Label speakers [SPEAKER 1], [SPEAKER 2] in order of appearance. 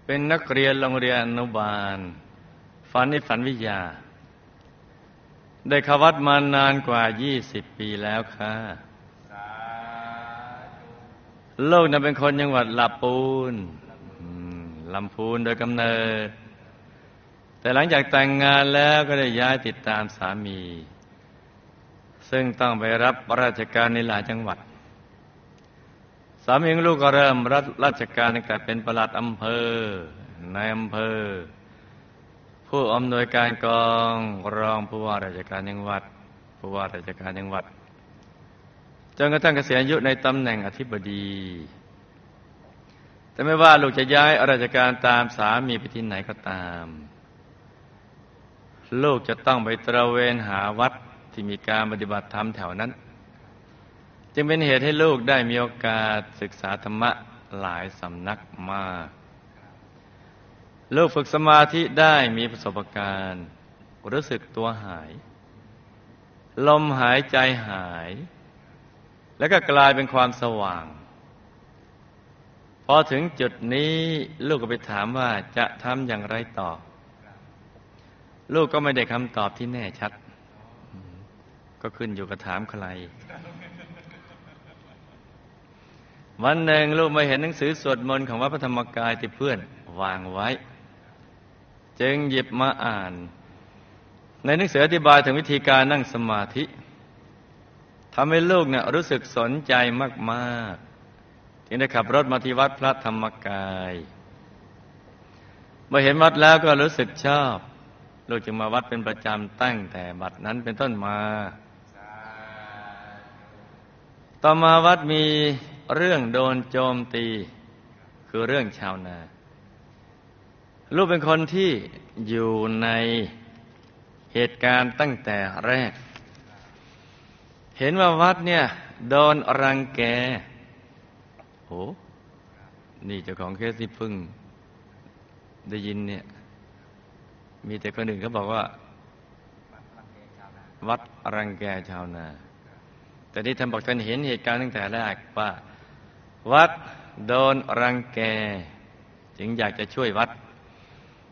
[SPEAKER 1] เป็นนักเรียนโรงเรียนอนุบาลฝันนิฝันวิทยาได้เข้าวัดมานานกว่า20 ปีแล้วค่ะลูกนั้นเป็นคนจังหวัดลำพูนโดยกำเนิดแต่หลังจากแต่งงานแล้วก็ได้ย้ายติดตามสามีซึ่งต้องไปรับราชการในหลายจังหวัดสามีของลูกก็เริ่มรับราชการตั้งแต่เป็นปลัดอำเภอนายอำเภอผู้อำนวยการกองรองผู้ว่าราชการจังหวัดผู้ว่าราชการจังหวัดจนกระทั่งเกษียณอายุในตำแหน่งอธิบดีแต่ไม่ว่าลูกจะย้ายราชการตามสามีไปที่ไหนก็ตามลูกจะต้องไปตระเวนหาวัดที่มีการปฏิบัติธรรมแถวนั้นจึงเป็นเหตุให้ลูกได้มีโอกาสศึกษาธรรมะหลายสำนักมากลูกฝึกสมาธิได้มีประสบการณ์รู้สึกตัวหายลมหายใจหายแล้วก็กลายเป็นความสว่างพอถึงจุดนี้ลูกก็ไปถามว่าจะทำอย่างไรต่อลูกก็ไม่ได้คำตอบที่แน่ชัดก็ขึ้นอยู่กับถามใครวันหนึ่งลูกมาเห็นหนังสือสวดมนต์ของวัดพระธรรมกายที่เพื่อนวางไว้จึงหยิบมาอ่านในหนังสืออธิบายถึงวิธีการนั่งสมาธิทำให้ลูกเนี่ยรู้สึกสนใจมากๆจึงได้ขับรถมาที่วัดพระธรรมกายเมื่อเห็นวัดแล้วก็รู้สึกชอบลูกจึงมาวัดเป็นประจำตั้งแต่บัดนั้นเป็นต้นมาต่อมาวัดมีเรื่องโดนโจมตีคือเรื่องชาวนาลูกเป็นคนที่อยู่ในเหตุการณ์ตั้งแต่แรกเห็นว่าวัดเนี่ยโดนรังแกโหนี่เจ้าของเคสที่เพิ่งได้ยินเนี่ยมีแต่คนอื่นเขาบอกว่าวัดรังแกชาวนาแต่นี่ท่านบอกท่านเห็นเหตุการณ์ตั้งแต่แรกว่าวัดโดนรังแกจึงอยากจะช่วยวัด